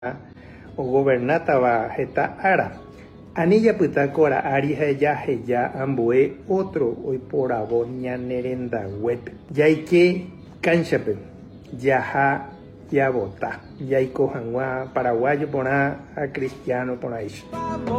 o gobernatava heta ára. Anijapyta kora'ári ha jaheja ambue otro oiporavo ñanerendaguépe. Jaike canchape, jaha javota. Jaiko hag̃ua paraguayo porã a cristiano porã icho.